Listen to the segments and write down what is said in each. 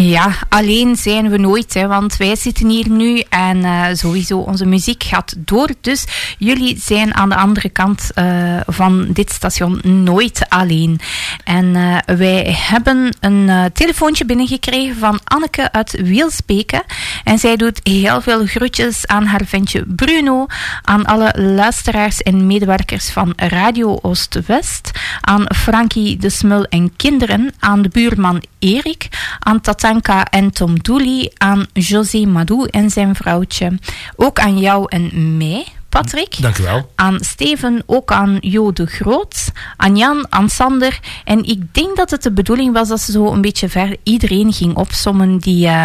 Ja, alleen zijn we nooit, hè, want wij zitten hier nu en sowieso onze muziek gaat door. Dus jullie zijn aan de andere kant van dit station nooit alleen. En wij hebben een telefoontje binnengekregen van Anneke uit Wielsbeke. En zij doet heel veel groetjes aan haar ventje Bruno, aan alle luisteraars en medewerkers van Radio Oost-West, aan Frankie de Smul en kinderen, aan de buurman Erik, aan Tatanka en Tom Dooley, aan José Madou en zijn vrouwtje. Ook aan jou en mij, Patrick. Dank u wel. Aan Steven, ook aan Jo de Groot, aan Jan, aan Sander. En ik denk dat het de bedoeling was dat ze zo een beetje ver iedereen ging opsommen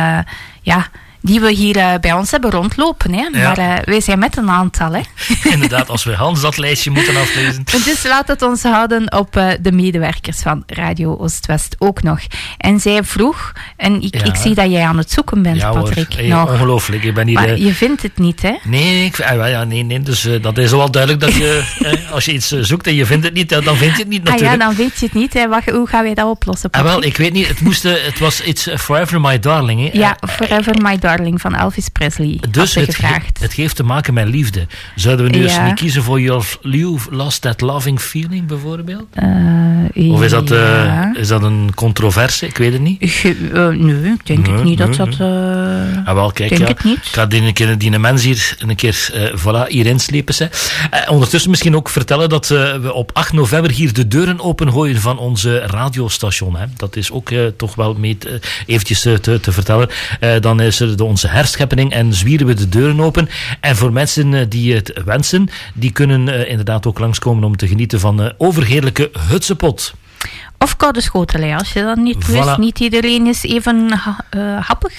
die we hier bij ons hebben rondlopen. Hè. Ja. Maar wij zijn met een aantal. Hè. Inderdaad, als we Hans dat lijstje moeten aflezen. Dus laat het ons houden op de medewerkers van Radio Oost-West ook nog. En zij vroeg, en ik zie dat jij aan het zoeken bent, ja, Patrick. Hoor. Nog. Ongelooflijk. Ik ben hier, maar je vindt het niet, hè? Nee. Dus dat is wel duidelijk dat je, als je iets zoekt en je vindt het niet, dan vind je het niet natuurlijk. Ja, dan vind je het niet. Hè. Hoe gaan wij dat oplossen, Patrick? Wel, ik weet niet. Het was iets Forever My Darling. Hè. Ja, Forever My Darling van Elvis Presley. Dus het heeft te maken met liefde. Zouden we nu eens niet kiezen voor You've Lost That Loving Feeling bijvoorbeeld? Of is dat een controverse? Ik weet het niet. Nee, ik denk het niet dat dat... wel, kijk, denk het niet. Ik ga die mens hier een keer hierin slepen. Ondertussen misschien ook vertellen dat we op 8 november hier de deuren opengooien van onze radiostation. Hè. Dat is ook toch wel eventjes te vertellen. Dan is er onze herscheppening en zwieren we de deuren open. En voor mensen die het wensen, die kunnen inderdaad ook langskomen om te genieten van overheerlijke hutsepot. Of koude schotel, als je dat niet wist. Niet iedereen is even happig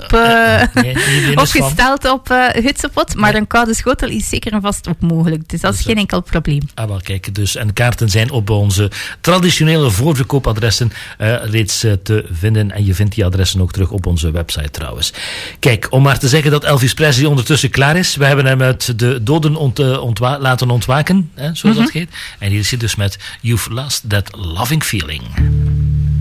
of gesteld op hutsepot. Maar een koude schotel is zeker en vast ook mogelijk. Dus dat is geen enkel probleem. Wel, kijk, dus. En kaarten zijn op onze traditionele voorverkoopadressen reeds te vinden. En je vindt die adressen ook terug op onze website trouwens. Kijk, om maar te zeggen dat Elvis Presley ondertussen klaar is. We hebben hem uit de doden laten ontwaken, zoals dat heet. En hier is hij dus met You've Lost That Loving Feeling.